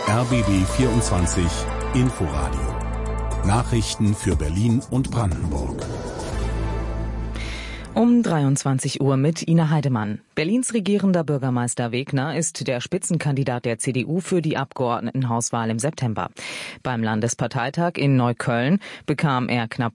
RBB 24 Inforadio. Nachrichten für Berlin und Brandenburg. Um 23 Uhr mit Ina Heidemann. Berlins regierender Bürgermeister Wegner ist der Spitzenkandidat der CDU für die Abgeordnetenhauswahl im September. Beim Landesparteitag in Neukölln bekam er knapp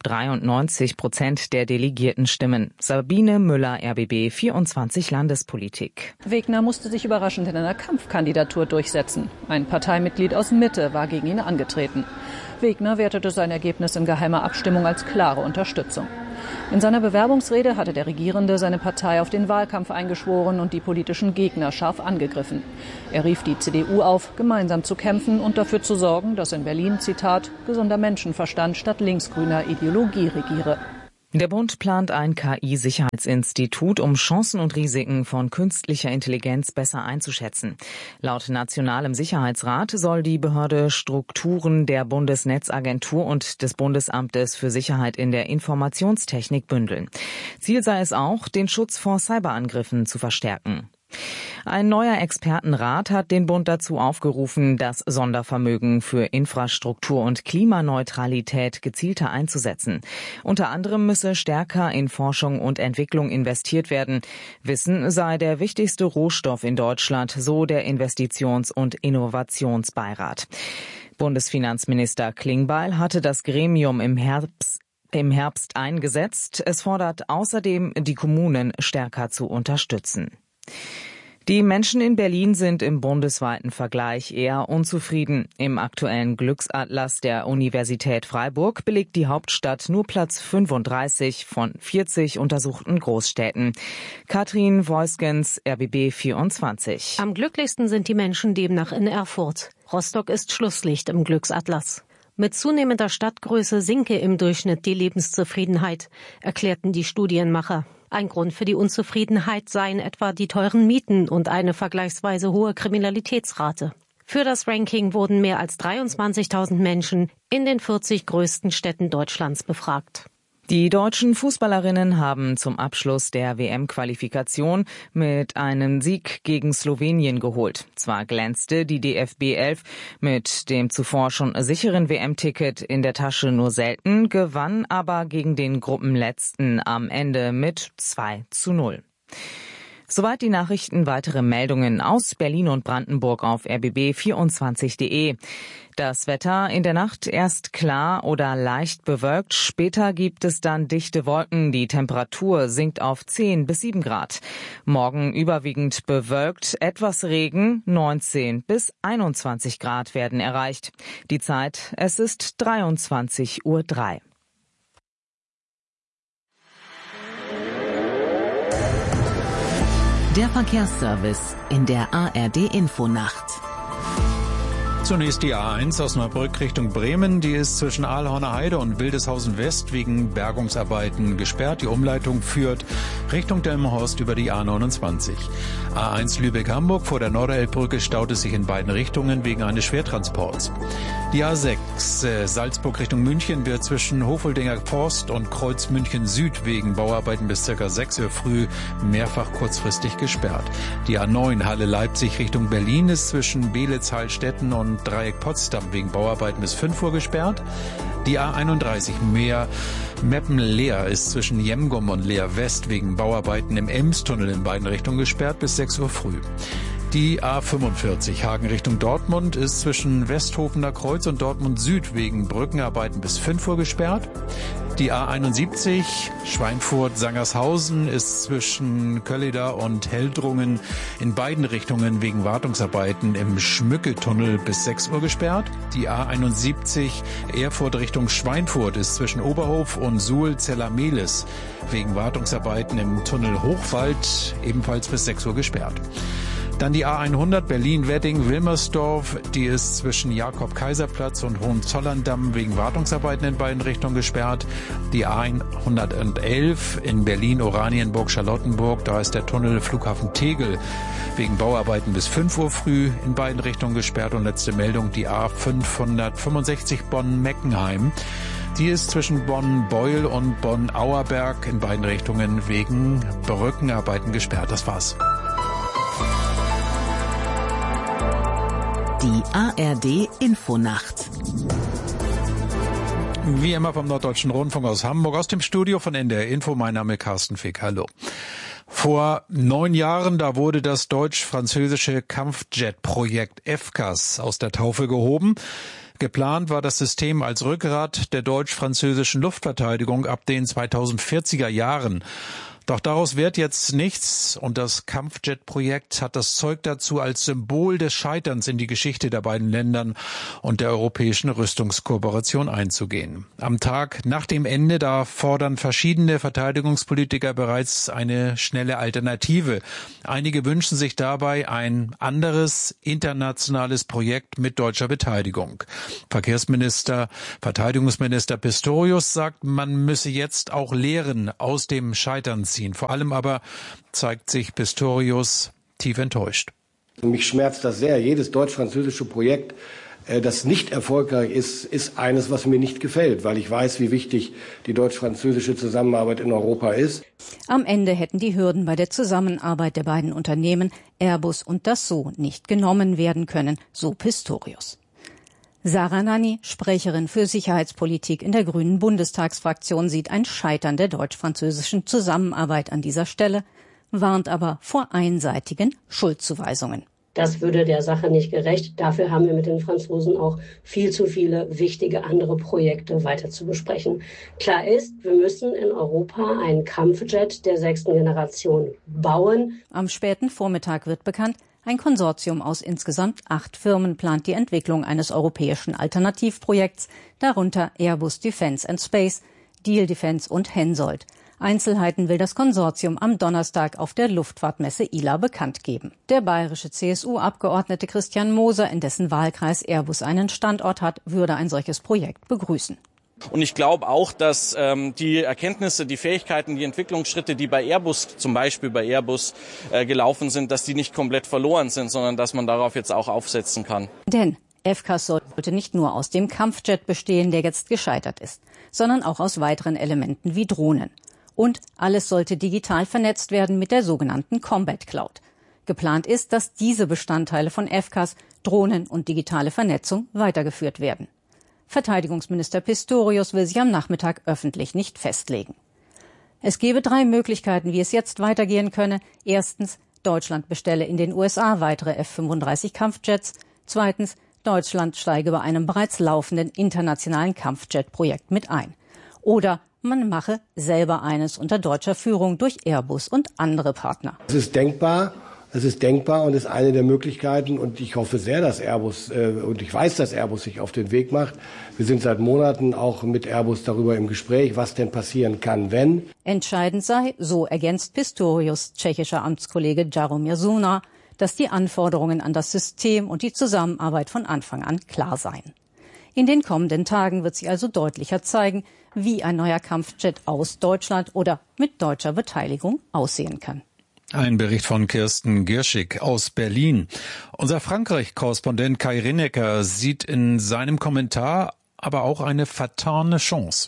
93% der delegierten Stimmen. Sabine Müller, RBB 24 Landespolitik. Wegner musste sich überraschend in einer Kampfkandidatur durchsetzen. Ein Parteimitglied aus Mitte war gegen ihn angetreten. Wegner wertete sein Ergebnis in geheimer Abstimmung als klare Unterstützung. In seiner Bewerbungsrede hatte der Regierende seine Partei auf den Wahlkampf eingeschworen und die politischen Gegner scharf angegriffen. Er rief die CDU auf, gemeinsam zu kämpfen und dafür zu sorgen, dass in Berlin, Zitat, gesunder Menschenverstand statt linksgrüner Ideologie regiere. Der Bund plant ein KI-Sicherheitsinstitut, um Chancen und Risiken von künstlicher Intelligenz besser einzuschätzen. Laut Nationalem Sicherheitsrat soll die Behörde Strukturen der Bundesnetzagentur und des Bundesamtes für Sicherheit in der Informationstechnik bündeln. Ziel sei es auch, den Schutz vor Cyberangriffen zu verstärken. Ein neuer Expertenrat hat den Bund dazu aufgerufen, das Sondervermögen für Infrastruktur und Klimaneutralität gezielter einzusetzen. Unter anderem müsse stärker in Forschung und Entwicklung investiert werden. Wissen sei der wichtigste Rohstoff in Deutschland, so der Investitions- und Innovationsbeirat. Bundesfinanzminister Klingbeil hatte das Gremium im Herbst eingesetzt. Es fordert außerdem, die Kommunen stärker zu unterstützen. Die Menschen in Berlin sind im bundesweiten Vergleich eher unzufrieden. Im aktuellen Glücksatlas der Universität Freiburg belegt die Hauptstadt nur Platz 35 von 40 untersuchten Großstädten. Katrin Voiskens, RBB 24. Am glücklichsten sind die Menschen demnach in Erfurt. Rostock ist Schlusslicht im Glücksatlas. Mit zunehmender Stadtgröße sinke im Durchschnitt die Lebenszufriedenheit, erklärten die Studienmacher. Ein Grund für die Unzufriedenheit seien etwa die teuren Mieten und eine vergleichsweise hohe Kriminalitätsrate. Für das Ranking wurden mehr als 23.000 Menschen in den 40 größten Städten Deutschlands befragt. Die deutschen Fußballerinnen haben zum Abschluss der WM-Qualifikation mit einem Sieg gegen Slowenien geholt. Zwar glänzte die DFB 11 mit dem zuvor schon sicheren WM-Ticket in der Tasche nur selten, gewann aber gegen den Gruppenletzten am Ende mit 2:0. Soweit die Nachrichten. Weitere Meldungen aus Berlin und Brandenburg auf rbb24.de. Das Wetter in der Nacht erst klar oder leicht bewölkt. Später gibt es dann dichte Wolken. Die Temperatur sinkt auf 10 bis 7 Grad. Morgen überwiegend bewölkt. Etwas Regen. 19 bis 21 Grad werden erreicht. Die Zeit, es ist 23:03 Uhr. Der Verkehrsservice in der ARD-Infonacht. Zunächst die A1 aus Osnabrück Richtung Bremen. Die ist zwischen Aalhorner Heide und Wildeshausen West wegen Bergungsarbeiten gesperrt. Die Umleitung führt Richtung Delmenhorst über die A29. A1 Lübeck-Hamburg vor der Norderelbbrücke staut es sich in beiden Richtungen wegen eines Schwertransports. Die A6 Salzburg Richtung München wird zwischen Hofoldinger Forst und Kreuz München Süd wegen Bauarbeiten bis ca. 6 Uhr früh mehrfach kurzfristig gesperrt. Die A9 Halle Leipzig Richtung Berlin ist zwischen Belitz-Heilstätten und Dreieck Potsdam wegen Bauarbeiten bis 5 Uhr gesperrt. Die A31 Meppen-Leer ist zwischen Jemgum und Leer West wegen Bauarbeiten im Emstunnel in beiden Richtungen gesperrt bis 6 Uhr früh. Die A45 Hagen Richtung Dortmund ist zwischen Westhofener Kreuz und Dortmund Süd wegen Brückenarbeiten bis 5 Uhr gesperrt. Die A71 Schweinfurt-Sangershausen ist zwischen Kölleda und Heldrungen in beiden Richtungen wegen Wartungsarbeiten im Schmücketunnel bis 6 Uhr gesperrt. Die A71 Erfurt Richtung Schweinfurt ist zwischen Oberhof und Suhl-Zellermehlis wegen Wartungsarbeiten im Tunnel Hochwald ebenfalls bis 6 Uhr gesperrt. Dann die A100 Berlin-Wedding-Wilmersdorf, die ist zwischen Jakob-Kaiser-Platz und Hohenzollern-Damm wegen Wartungsarbeiten in beiden Richtungen gesperrt. Die A111 in Berlin-Oranienburg-Charlottenburg, da ist der Tunnel Flughafen Tegel wegen Bauarbeiten bis 5 Uhr früh in beiden Richtungen gesperrt. Und letzte Meldung, die A565 Bonn-Meckenheim. Die ist zwischen Bonn-Beul und Bonn-Auerberg in beiden Richtungen wegen Brückenarbeiten gesperrt. Das war's. Die ARD Infonacht. Wie immer vom Norddeutschen Rundfunk aus Hamburg, aus dem Studio von NDR Info. Mein Name ist Carsten Fick. Hallo. Vor 9 Jahren, da wurde das deutsch-französische Kampfjet-Projekt FCAS aus der Taufe gehoben. Geplant war das System als Rückgrat der deutsch-französischen Luftverteidigung ab den 2040er Jahren. Doch daraus wird jetzt nichts und das Kampfjet-Projekt hat das Zeug dazu, als Symbol des Scheiterns in die Geschichte der beiden Ländern und der europäischen Rüstungskooperation einzugehen. Am Tag nach dem Ende, da fordern verschiedene Verteidigungspolitiker bereits eine schnelle Alternative. Einige wünschen sich dabei ein anderes internationales Projekt mit deutscher Beteiligung. Verteidigungsminister Pistorius sagt, man müsse jetzt auch Lehren aus dem Scheitern ziehen. Vor allem aber zeigt sich Pistorius tief enttäuscht. Mich schmerzt das sehr. Jedes deutsch-französische Projekt, das nicht erfolgreich ist, ist eines, was mir nicht gefällt, weil ich weiß, wie wichtig die deutsch-französische Zusammenarbeit in Europa ist. Am Ende hätten die Hürden bei der Zusammenarbeit der beiden Unternehmen Airbus und Dassault nicht genommen werden können, so Pistorius. Sarah Nanni, Sprecherin für Sicherheitspolitik in der Grünen Bundestagsfraktion, sieht ein Scheitern der deutsch-französischen Zusammenarbeit an dieser Stelle, warnt aber vor einseitigen Schuldzuweisungen. Das würde der Sache nicht gerecht. Dafür haben wir mit den Franzosen auch viel zu viele wichtige andere Projekte weiter zu besprechen. Klar ist, wir müssen in Europa einen Kampfjet der 6. Generation bauen. Am späten Vormittag wird bekannt, ein Konsortium aus insgesamt 8 Firmen plant die Entwicklung eines europäischen Alternativprojekts, darunter Airbus Defence and Space, Diehl Defence und Hensoldt. Einzelheiten will das Konsortium am Donnerstag auf der Luftfahrtmesse ILA bekannt geben. Der bayerische CSU-Abgeordnete Christian Moser, in dessen Wahlkreis Airbus einen Standort hat, würde ein solches Projekt begrüßen. Und ich glaube auch, dass die Erkenntnisse, die Fähigkeiten, die Entwicklungsschritte, die bei Airbus, zum Beispiel bei Airbus gelaufen sind, dass die nicht komplett verloren sind, sondern dass man darauf jetzt auch aufsetzen kann. Denn FCAS sollte nicht nur aus dem Kampfjet bestehen, der jetzt gescheitert ist, sondern auch aus weiteren Elementen wie Drohnen. Und alles sollte digital vernetzt werden mit der sogenannten Combat Cloud. Geplant ist, dass diese Bestandteile von FCAS, Drohnen und digitale Vernetzung, weitergeführt werden. Verteidigungsminister Pistorius will sich am Nachmittag öffentlich nicht festlegen. Es gebe 3 Möglichkeiten, wie es jetzt weitergehen könne. Erstens, Deutschland bestelle in den USA weitere F-35 Kampfjets. Zweitens, Deutschland steige bei einem bereits laufenden internationalen Kampfjet-Projekt mit ein. Oder man mache selber eines unter deutscher Führung durch Airbus und andere Partner. Es ist denkbar und ist eine der Möglichkeiten. Und ich hoffe sehr, dass Airbus, und ich weiß, dass Airbus sich auf den Weg macht. Wir sind seit Monaten auch mit Airbus darüber im Gespräch, was denn passieren kann, wenn. Entscheidend sei, so ergänzt Pistorius tschechischer Amtskollege Jaromír Suna, dass die Anforderungen an das System und die Zusammenarbeit von Anfang an klar seien. In den kommenden Tagen wird sich also deutlicher zeigen, wie ein neuer Kampfjet aus Deutschland oder mit deutscher Beteiligung aussehen kann. Ein Bericht von Kirsten Gierschig aus Berlin. Unser Frankreich-Korrespondent Kai Rinecker sieht in seinem Kommentar aber auch eine vertane Chance.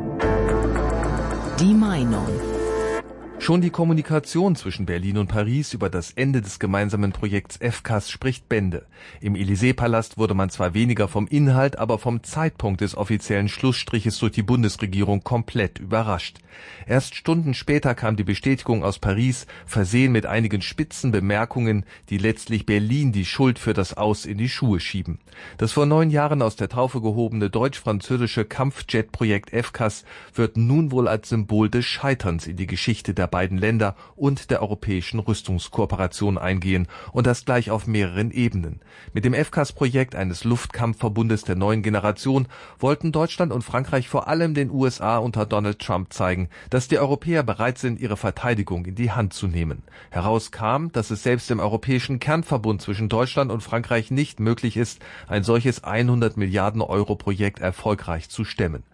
Die Meinung. Schon die Kommunikation zwischen Berlin und Paris über das Ende des gemeinsamen Projekts FCAS spricht Bände. Im Élysée-Palast wurde man zwar weniger vom Inhalt, aber vom Zeitpunkt des offiziellen Schlussstriches durch die Bundesregierung komplett überrascht. Erst Stunden später kam die Bestätigung aus Paris, versehen mit einigen spitzen Bemerkungen, die letztlich Berlin die Schuld für das Aus in die Schuhe schieben. Das vor 9 Jahren aus der Taufe gehobene deutsch-französische Kampfjet-Projekt FCAS wird nun wohl als Symbol des Scheiterns in die Geschichte der beiden Länder und der europäischen Rüstungskooperation eingehen, und das gleich auf mehreren Ebenen. Mit dem FCAS-Projekt eines Luftkampfverbundes der neuen Generation wollten Deutschland und Frankreich vor allem den USA unter Donald Trump zeigen, dass die Europäer bereit sind, ihre Verteidigung in die Hand zu nehmen. Heraus kam, dass es selbst im europäischen Kernverbund zwischen Deutschland und Frankreich nicht möglich ist, ein solches 100 Milliarden Euro Projekt erfolgreich zu stemmen.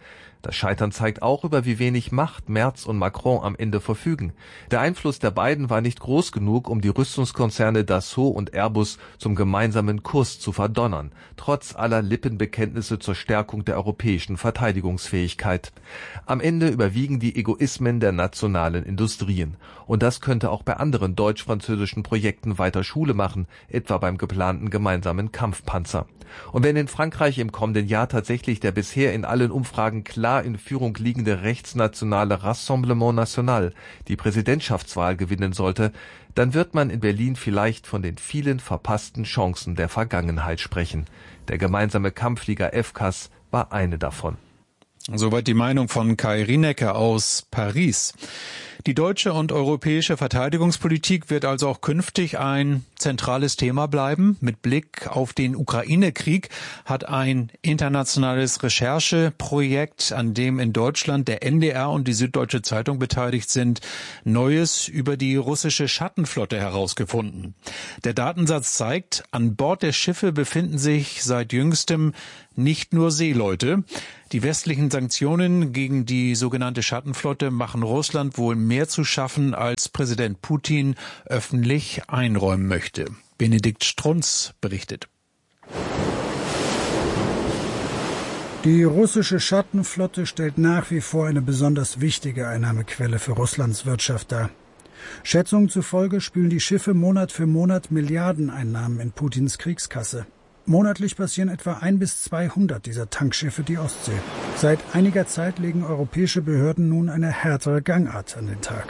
Das Scheitern zeigt auch, über wie wenig Macht Merz und Macron am Ende verfügen. Der Einfluss der beiden war nicht groß genug, um die Rüstungskonzerne Dassault und Airbus zum gemeinsamen Kurs zu verdonnern, trotz aller Lippenbekenntnisse zur Stärkung der europäischen Verteidigungsfähigkeit. Am Ende überwiegen die Egoismen der nationalen Industrien. Und das könnte auch bei anderen deutsch-französischen Projekten weiter Schule machen, etwa beim geplanten gemeinsamen Kampfpanzer. Und wenn in Frankreich im kommenden Jahr tatsächlich der bisher in allen Umfragen klar in Führung liegende rechtsnationale Rassemblement National die Präsidentschaftswahl gewinnen sollte, dann wird man in Berlin vielleicht von den vielen verpassten Chancen der Vergangenheit sprechen. Der gemeinsame Kampfflieger FCAS war eine davon. Soweit die Meinung von Kai Rienecke aus Paris. Die deutsche und europäische Verteidigungspolitik wird also auch künftig ein zentrales Thema bleiben. Mit Blick auf den Ukraine-Krieg hat ein internationales Rechercheprojekt, an dem in Deutschland der NDR und die Süddeutsche Zeitung beteiligt sind, Neues über die russische Schattenflotte herausgefunden. Der Datensatz zeigt, an Bord der Schiffe befinden sich seit jüngstem nicht nur Seeleute. Die westlichen Sanktionen gegen die sogenannte Schattenflotte machen Russland wohl mehr zu schaffen, als Präsident Putin öffentlich einräumen möchte. Benedikt Strunz berichtet. Die russische Schattenflotte stellt nach wie vor eine besonders wichtige Einnahmequelle für Russlands Wirtschaft dar. Schätzungen zufolge spülen die Schiffe Monat für Monat Milliardeneinnahmen in Putins Kriegskasse. Monatlich passieren etwa 100 bis 200 dieser Tankschiffe die Ostsee. Seit einiger Zeit legen europäische Behörden nun eine härtere Gangart an den Tag.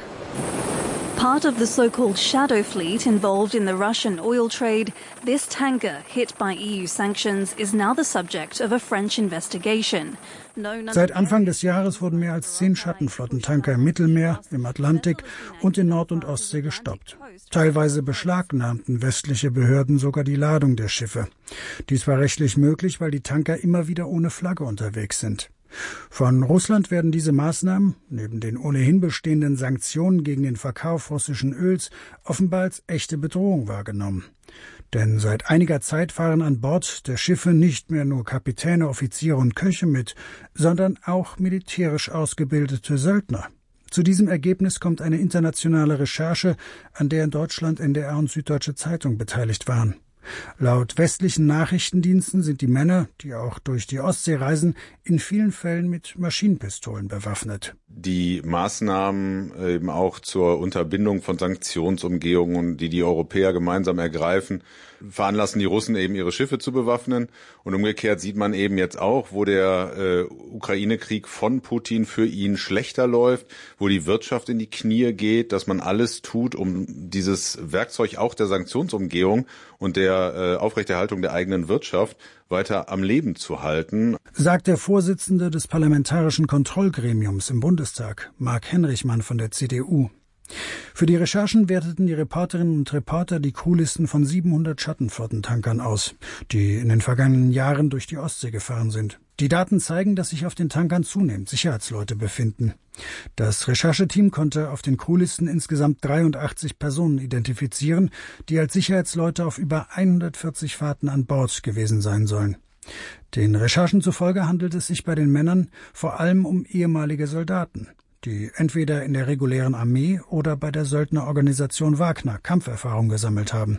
Part of the so-called shadow fleet involved in the Russian oil trade, this tanker hit by EU sanctions is now the subject of a French investigation. Seit Anfang des Jahres wurden mehr als 10 Schattenflottentanker im Mittelmeer, im Atlantik und in Nord- und Ostsee gestoppt. Teilweise beschlagnahmten westliche Behörden sogar die Ladung der Schiffe. Dies war rechtlich möglich, weil die Tanker immer wieder ohne Flagge unterwegs sind. Von Russland werden diese Maßnahmen, neben den ohnehin bestehenden Sanktionen gegen den Verkauf russischen Öls, offenbar als echte Bedrohung wahrgenommen. Denn seit einiger Zeit fahren an Bord der Schiffe nicht mehr nur Kapitäne, Offiziere und Köche mit, sondern auch militärisch ausgebildete Söldner. Zu diesem Ergebnis kommt eine internationale Recherche, an der in Deutschland NDR und Süddeutsche Zeitung beteiligt waren. Laut westlichen Nachrichtendiensten sind die Männer, die auch durch die Ostsee reisen, in vielen Fällen mit Maschinenpistolen bewaffnet. Die Maßnahmen eben auch zur Unterbindung von Sanktionsumgehungen, die Europäer gemeinsam ergreifen, veranlassen die Russen eben ihre Schiffe zu bewaffnen. Und umgekehrt sieht man eben jetzt auch, wo der Ukraine-Krieg von Putin für ihn schlechter läuft, wo die Wirtschaft in die Knie geht, dass man alles tut, um dieses Werkzeug auch der Sanktionsumgehung und der Aufrechterhaltung der eigenen Wirtschaft weiter am Leben zu halten. Sagt der Vorsitzende des Parlamentarischen Kontrollgremiums im Bundestag, Marc Henrichmann von der CDU. Für die Recherchen werteten die Reporterinnen und Reporter die Crewlisten von 700 Schattenflottentankern aus, die in den vergangenen Jahren durch die Ostsee gefahren sind. Die Daten zeigen, dass sich auf den Tankern zunehmend Sicherheitsleute befinden. Das Rechercheteam konnte auf den Crewlisten insgesamt 83 Personen identifizieren, die als Sicherheitsleute auf über 140 Fahrten an Bord gewesen sein sollen. Den Recherchen zufolge handelt es sich bei den Männern vor allem um ehemalige Soldaten, die entweder in der regulären Armee oder bei der Söldnerorganisation Wagner Kampferfahrung gesammelt haben.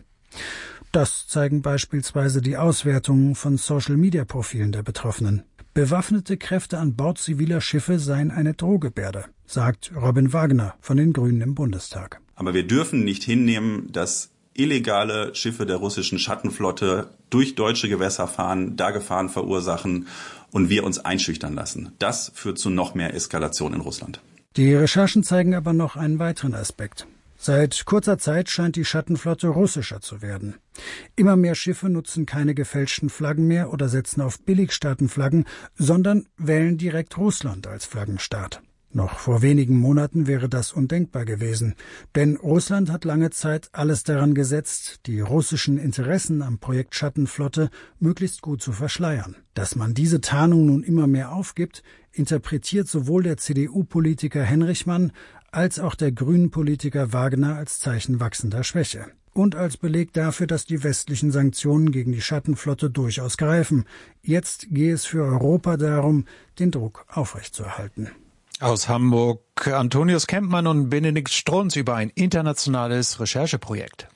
Das zeigen beispielsweise die Auswertungen von Social-Media-Profilen der Betroffenen. Bewaffnete Kräfte an Bord ziviler Schiffe seien eine Drohgebärde, sagt Robin Wagner von den Grünen im Bundestag. Aber wir dürfen nicht hinnehmen, dass illegale Schiffe der russischen Schattenflotte durch deutsche Gewässer fahren, da Gefahren verursachen und wir uns einschüchtern lassen. Das führt zu noch mehr Eskalation in Russland. Die Recherchen zeigen aber noch einen weiteren Aspekt. Seit kurzer Zeit scheint die Schattenflotte russischer zu werden. Immer mehr Schiffe nutzen keine gefälschten Flaggen mehr oder setzen auf Billigstaatenflaggen, sondern wählen direkt Russland als Flaggenstaat. Noch vor wenigen Monaten wäre das undenkbar gewesen, denn Russland hat lange Zeit alles daran gesetzt, die russischen Interessen am Projekt Schattenflotte möglichst gut zu verschleiern. Dass man diese Tarnung nun immer mehr aufgibt, interpretiert sowohl der CDU-Politiker Henrichmann als auch der Grünen-Politiker Wagner als Zeichen wachsender Schwäche. und als Beleg dafür, dass die westlichen Sanktionen gegen die Schattenflotte durchaus greifen. Jetzt gehe es für Europa darum, den Druck aufrechtzuerhalten. Aus Hamburg Antonius Kempmann und Benedikt Strunz über ein internationales Rechercheprojekt.